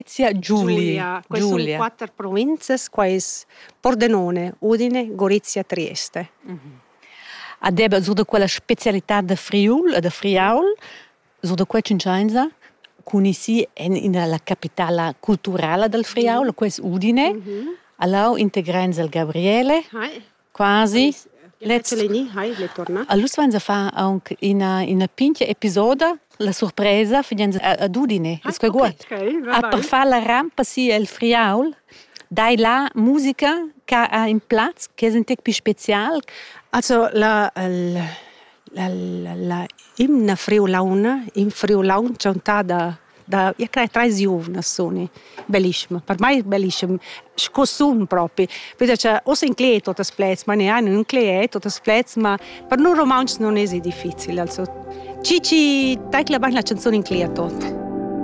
Giulia. Queste sono 4 province, quais Pordenone, Udine, Gorizia, Trieste. Adeba su da quella specialità da Friul, da Friaul, su da quella cincenza, conosci in la capitale culturale del Friaul, questa Udine. Allora integrenza il Gabriele, quasi. Allora vanno a fare anche in una pinta episodio la sorpresa ad Udine. Per fare la rampa sì il Friaul, dai la musica che ha in Platz, che è un po' più speciale. Also la in Friulaun c'è un ta da io credo 3 giovani sono bellissimo, per me è bellissimo, costumi proprio, perché c'è o si inclei tutte le plezze, ma ne hanno inclei tutte le plezze, ma per noi romanzi non è difficile, also Cici, dai che la canzone inclei tutto.